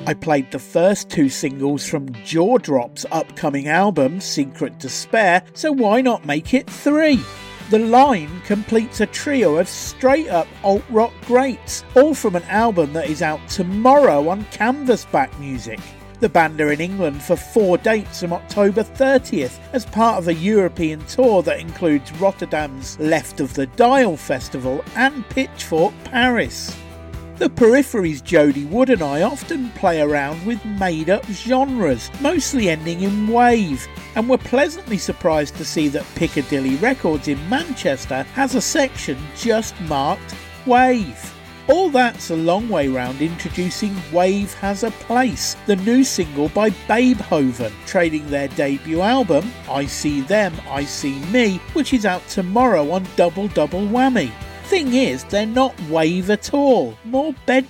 I played the first two singles from Jaw Drop's upcoming album, Secret Despair, so why not make it 3? The Line completes a trio of straight-up alt-rock greats, all from an album that is out tomorrow on Canvasback Music. The band are in England for 4 dates from October 30th as part of a European tour that includes Rotterdam's Left of the Dial Festival and Pitchfork Paris. The Periphery's Jody Wood and I often play around with made-up genres, mostly ending in wave, and were pleasantly surprised to see that Piccadilly Records in Manchester has a section just marked Wave. All that's a long way round introducing Wave Has a Place, the new single by Babehoven, trailing their debut album, I See Them, I See Me, which is out tomorrow on Double Double Whammy. Thing is, they're not wave at all, more bed